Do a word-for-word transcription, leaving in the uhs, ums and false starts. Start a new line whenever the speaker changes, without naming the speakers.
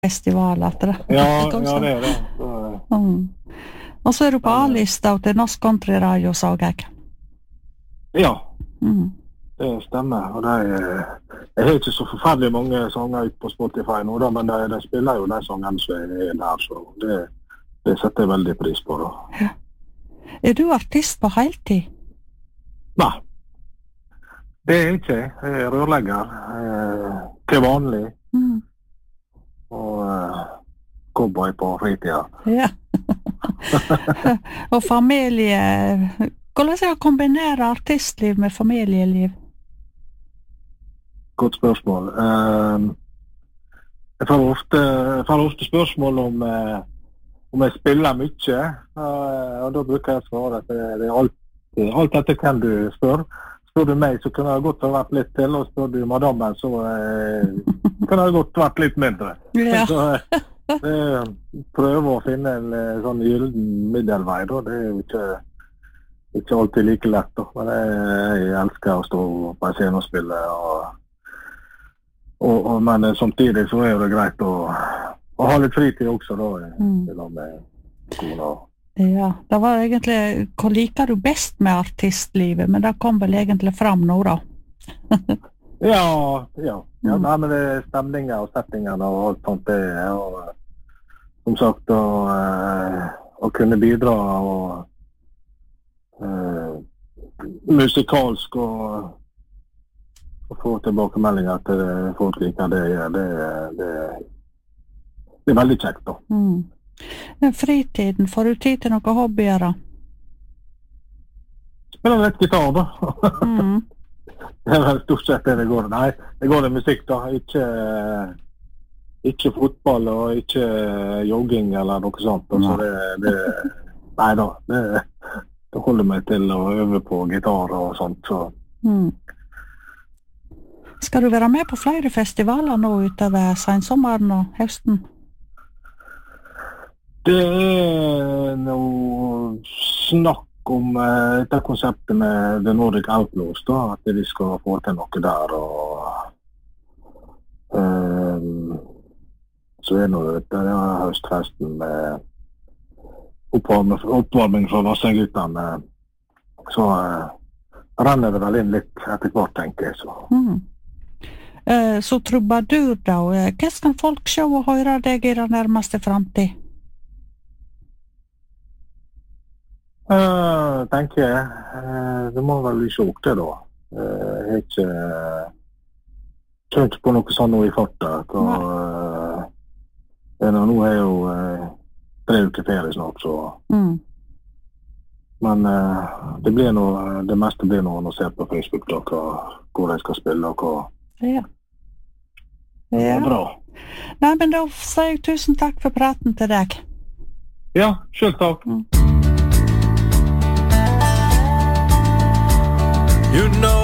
festival at det.
Ja, ja, det er det. Så,
mm. Og så er du på A-lista til Norsk Country Radio, så jeg.
Ja,
mm.
det stemmer. Og det er, jeg har ikke så forferdelig mange sanger ut på Spotify nå, da, men de, de spiller jo de sangene som er der, så det, det setter jeg veldig pris på. Da.
Ja. Er du artist på heltid?
Nei. Det er ikke jeg. Jeg er rørlegger eh, til vanlig.
Mm.
Og eh, cowboy på fritida.
Ja. Og familie. Hvordan er det å kombinere artistliv med familieliv?
Godt spørsmål. Eh, jeg får ofte, jeg får ofte spørsmål om, eh, om jeg spiller mye. Eh, og da bruker jeg svare at det, det er alt, alt etter hvem du spør. Spør du meg, så kunne det godt ha vært litt til, og spør du madammen, så eh, kunne det godt vært litt mindre.
Ja.
Så eh, prøve å finne en eh, sånn gylden middelvei, da. Det er jo ikke, ikke alltid like lett, da. Men jeg, jeg elsker å stå på en scene og spille, og, og, og, men samtidig så er det greit å, å ha litt fritid også, da. Mm. Med kona og
ja, det var egentlig, hva liker du best med artistlivet, men det kom vel egentlig fram nå da?
ja, ja, ja mm. nei, men det er stemninger og settinger og alt sånt det er, og som sagt, å, å kunne bidra og uh, musikalsk og, og få tilbakemeldinger til folk liker det, det, det, det er veldig kjekt da.
Mm. Men fritiden, får du tid til noen hobbyer da?
Spiller litt gitar da.
Mm.
Det er vel stort sett det det går. Nei, det går i musikk da. Ikke, ikke fotball og ikke jogging eller noe sånt. Så det, det, nei da, det, det holder meg til å øve på gitar og sånt. Så.
Mm. Skal du være med på flere festivaler nå utover sensommeren og høsten?
Det er noe snakk om uh, det konseptet med The Nordic Outlaws, da, at vi skal få til noe der, og uh, så er det det er høstfesten med oppvarming, oppvarming fra Vassendguttene, så uh, renner det vel inn litt etter hvert, tenker jeg. Så,
mm. uh, så trubadur da, hva skal folk se og høre deg i den nærmeste fremtid?
Uh, tenker jeg. Uh, det må vel bli sjokk det da. Uh, jeg har ikke uh, kjønt på noe sånn nå i fartet. Og, uh, nå er jo uh, tre uker ferie snart, så. Mm. Men uh, det blir noe, det meste blir noe å se på Facebook da, hva, hvor jeg skal spille og hva.
Ja.
Ja. Det er bra.
Nei, men da sier jeg tusen takk for praten til deg.
Ja, selv takk. Mm.
You know